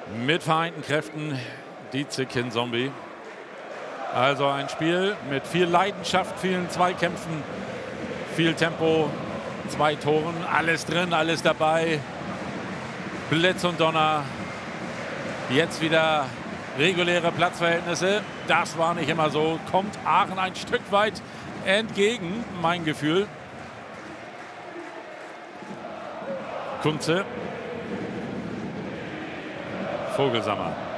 mit vereinten Kräften die Kinzombie. Also ein Spiel mit viel Leidenschaft, vielen Zweikämpfen, viel Tempo, 2 Toren, alles drin, alles dabei. Blitz und Donner. Jetzt wieder reguläre Platzverhältnisse. Das war nicht immer so. Kommt Aachen ein Stück weit entgegen, mein Gefühl. Kunze. Vogelsammer.